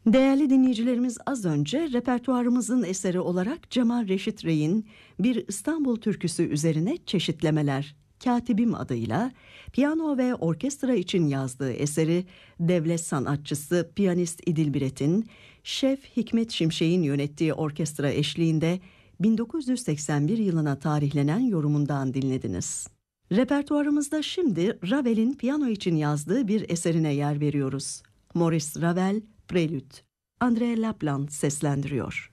Değerli dinleyicilerimiz, az önce repertuarımızın eseri olarak Cemal Reşit Rey'in bir İstanbul türküsü üzerine çeşitlemeler, Katibim adıyla piyano ve orkestra için yazdığı eseri devlet sanatçısı piyanist İdil Biret'in, şef Hikmet Şimşek'in yönettiği orkestra eşliğinde 1981 yılına tarihlenen yorumundan dinlediniz. Repertuarımızda şimdi Ravel'in piyano için yazdığı bir eserine yer veriyoruz. Maurice Ravel, Prelude. André Lapland seslendiriyor.